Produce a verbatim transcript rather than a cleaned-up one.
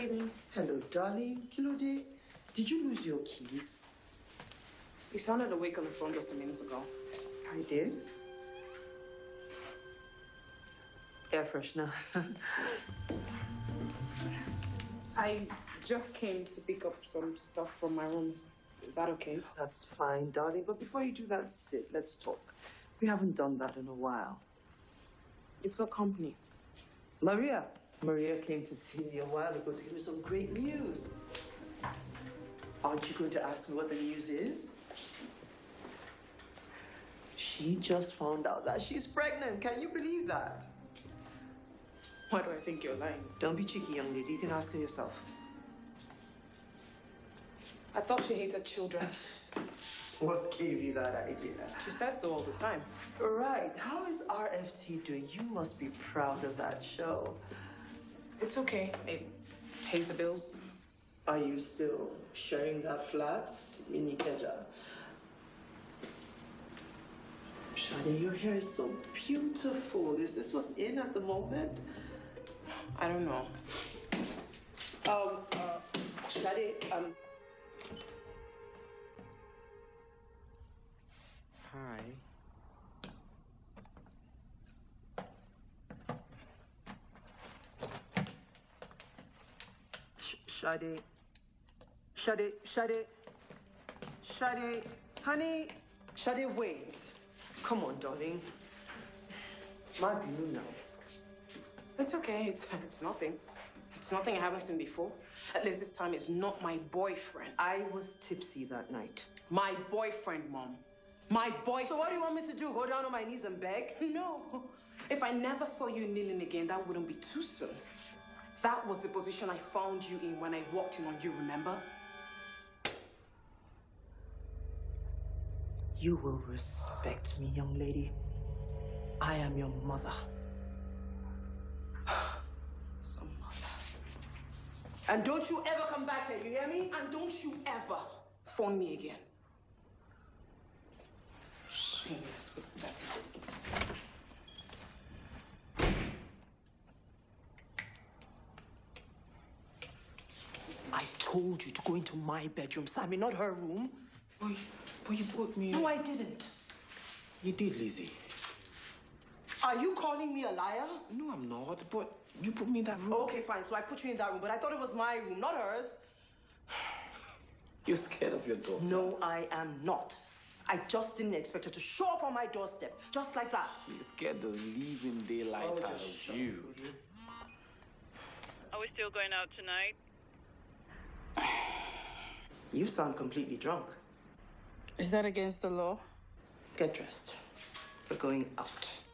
evening. Hello, darling. Kilode, did you lose your keys? You sounded awake on the phone just a minute ago. I did. Air freshener. I just came to pick up some stuff from my rooms. Is that okay? That's fine, darling. But before you do that, sit. Let's talk. We haven't done that in a while. You've got company. Maria. Maria came to see me a while ago to give me some great news. Aren't you going to ask me what the news is? She just found out that she's pregnant. Can you believe that? Why do I think you're lying? Don't be cheeky, young lady. You can ask her yourself. I thought she hated children. What gave you that idea? She says so all the time. Right. How is R F T doing? You must be proud of that show. It's okay. It pays the bills. Are you still sharing that flat in Ikeja? Shadi, your hair is so beautiful. Is this what's in at the moment? I don't know. Um, uh, Shadi, um... Hi. Sh Shadi. Shadi, Shadi. Shadi. Honey. Shadi, wait. Come on, darling. My view now. It's okay. It's, it's nothing. It's nothing I haven't seen before. At least this time it's not my boyfriend. I was tipsy that night. My boyfriend, Mom. My boyfriend. So what do you want me to do? Go down on my knees and beg? No. If I never saw you kneeling again, that wouldn't be too soon. That was the position I found you in when I walked in on you, remember? You will respect me, young lady. I am your mother. Some mother. And don't you ever come back here, you hear me? And don't you ever phone me again. Shameless with that. I told you to go into my bedroom, Sammy, not her room. Boy, boy, you put me... No, I didn't. You did, Lizzie. Are you calling me a liar? No, I'm not, but you put me in that room. Okay, fine, so I put you in that room, but I thought it was my room, not hers. You're scared of your daughter. No, I am not. I just didn't expect her to show up on my doorstep, just like that. She's scared the living daylight Oh, out just of you. Are we still going out tonight? You sound completely drunk. Is that against the law? Get dressed. We're going out.